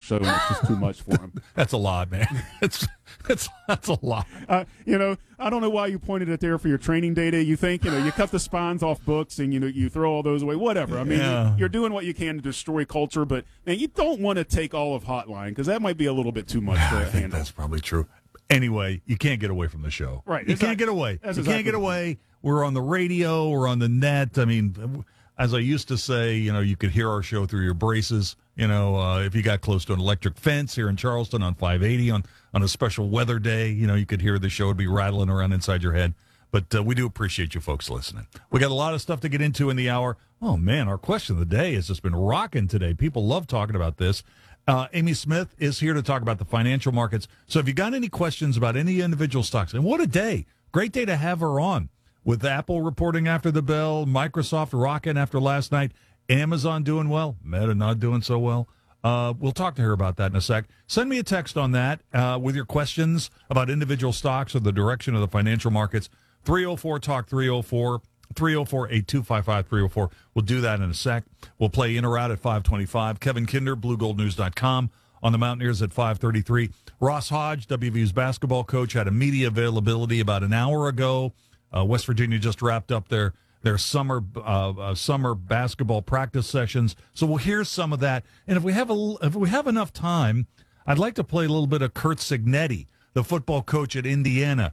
show, and it's just too much for him. That's a lot, man. That's a lot. I don't know why you pointed it there for your training data. You think, you cut the spines off books and, you throw all those away, whatever. I mean, you're doing what you can to destroy culture, but, man, you don't want to take all of Hotline because that might be a little bit too much to handle. That's probably true. Anyway, you can't get away from the show. Right. You can't get away. Can't get away. We're on the radio. We're on the net. I mean, as I used to say, you could hear our show through your braces. If you got close to an electric fence here in Charleston on 580 on a special weather day, you could hear the show would be rattling around inside your head. But we do appreciate you folks listening. We got a lot of stuff to get into in the hour. Oh, man, our question of the day has just been rocking today. People love talking about this. Amy Smith is here to talk about the financial markets. So if you got any questions about any individual stocks, and what a day. Great day to have her on. With Apple reporting after the bell, Microsoft rocking after last night, Amazon doing well, Meta not doing so well. We'll talk to her about that in a sec. Send me a text on that with your questions about individual stocks or the direction of the financial markets. 304-TALK 304. 304-8255-304. We'll do that in a sec. We'll play in or out at 525. Kevin Kinder, BlueGoldNews.com. On the Mountaineers at 533. Ross Hodge, WVU's basketball coach, had a media availability about an hour ago. West Virginia just wrapped up their summer basketball practice sessions. So we'll hear some of that. And if we have enough time, I'd like to play a little bit of Curt Cignetti, the football coach at Indiana.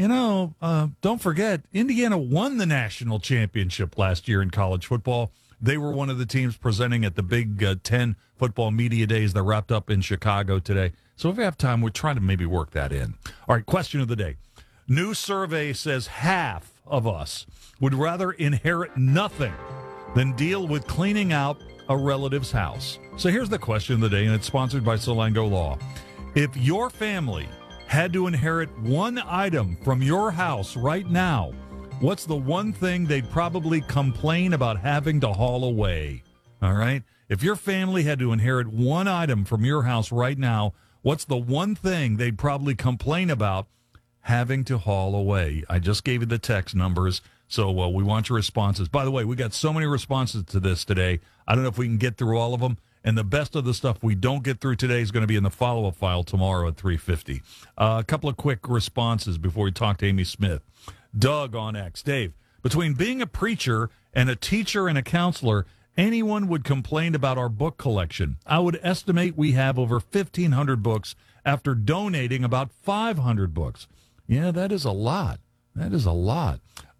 Don't forget, Indiana won the national championship last year in college football. They were one of the teams presenting at the Big Ten football media days that wrapped up in Chicago today. So if we have time, we'll try to maybe work that in. All right, question of the day. New survey says half of us would rather inherit nothing than deal with cleaning out a relative's house. So here's the question of the day, and it's sponsored by Salango Law. If your family had to inherit one item from your house right now, what's the one thing they'd probably complain about having to haul away? All right? If your family had to inherit one item from your house right now, what's the one thing they'd probably complain about having to haul away? I just gave you the text numbers, so we want your responses. By the way, we got so many responses to this today. I don't know if we can get through all of them. And the best of the stuff we don't get through today is going to be in the follow-up file tomorrow at 3:50. A couple of quick responses before we talk to Amy Smith. Doug on X. Dave, between being a preacher and a teacher and a counselor, anyone would complain about our book collection. I would estimate we have over 1,500 books after donating about 500 books. Yeah, that is a lot. That is a lot.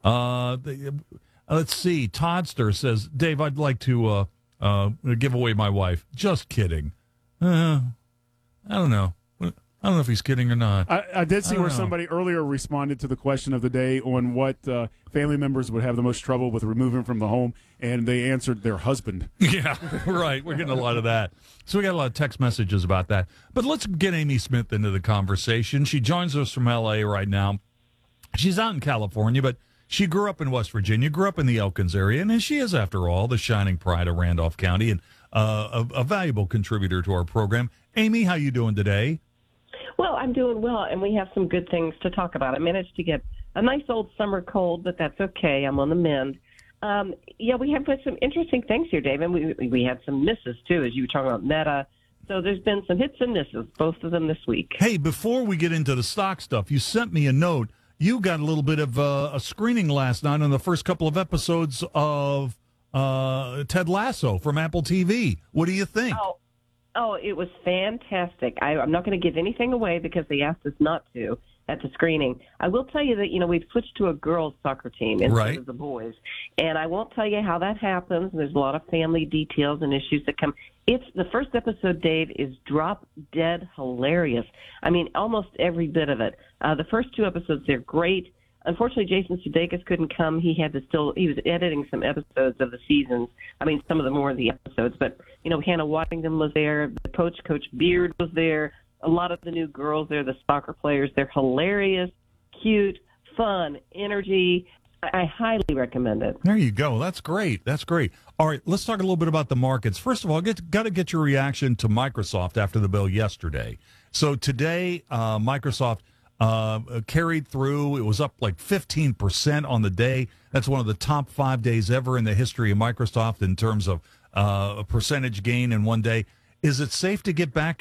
Let's see. Toddster says, Dave, I'd like to give away my wife. Just kidding. I don't know. I don't know if he's kidding or not. I did see where somebody earlier responded to the question of the day on what family members would have the most trouble with removing from the home, and they answered their husband. Yeah, right. We're getting a lot of that. So we got a lot of text messages about that. But let's get Amy Smith into the conversation. She joins us from L.A. right now. She's out in California, but she grew up in West Virginia, grew up in the Elkins area, and she is, after all, the shining pride of Randolph County and a valuable contributor to our program. Amy, how you doing today? Well, I'm doing well, and we have some good things to talk about. I managed to get a nice old summer cold, but that's okay. I'm on the mend. We have some interesting things here, Dave, and we had some misses, too, as you were talking about Meta. So there's been some hits and misses, both of them this week. Hey, before we get into the stock stuff, you sent me a note. You got a little bit of a screening last night on the first couple of episodes of Ted Lasso from Apple TV. What do you think? Oh, it was fantastic. I'm not going to give anything away because they asked us not to at the screening. I will tell you that, we've switched to a girls' soccer team instead of the boys. And I won't tell you how that happens. There's a lot of family details and issues that come. The first episode, Dave, is drop dead hilarious. I mean, almost every bit of it. The first two episodes, they're great. Unfortunately, Jason Sudeikis couldn't come. He was editing some episodes of the seasons. I mean, some of them were the episodes. But, Hannah Waddingham was there. The Coach Beard was there. A lot of the new girls there, the soccer players, they're hilarious, cute, fun, energy. I highly recommend it. There you go. That's great. That's great. All right, let's talk a little bit about the markets. First of all, got to get your reaction to Microsoft after the bell yesterday. So today, Microsoft carried through. It was up like 15% on the day. That's one of the top 5 days ever in the history of Microsoft in terms of a percentage gain in one day. Is it safe to get back